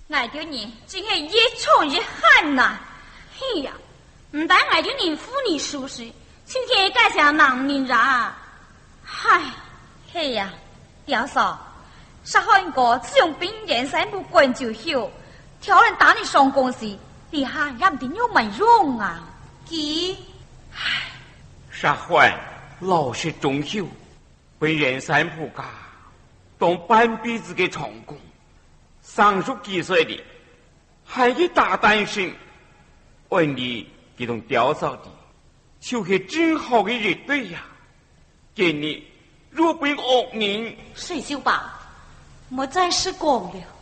爱着你真系越宠越狠呐！哎呀，唔但爱着你妇女舒适，今天改成男人啦！嗨，嘿呀，表嫂，杀汉哥只用兵人三不管就休，挑人打你上公司，你还也唔定有没用啊！ 佢， 唉，杀汉老实忠厚，为人三不家，当半辈子嘅成功，30几岁的还去大单身，问你这种吊嫂的，就是真好的乐队呀！给你若被恶人， 水秀吧，莫再是讲了。